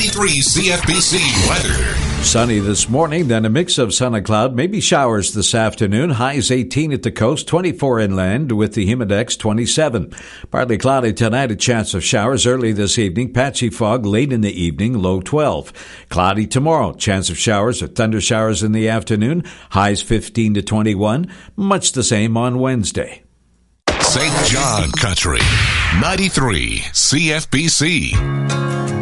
93 CFBC weather. Sunny this morning, then a mix of sun and cloud, maybe showers this afternoon. Highs 18 at the coast, 24 inland with the humidex 27. Partly cloudy tonight, a chance of showers early this evening. Patchy fog late in the evening, low 12. Cloudy tomorrow, chance of showers or thunder showers in the afternoon. Highs 15 to 21. Much the same on Wednesday. St. John Country, 93 CFBC.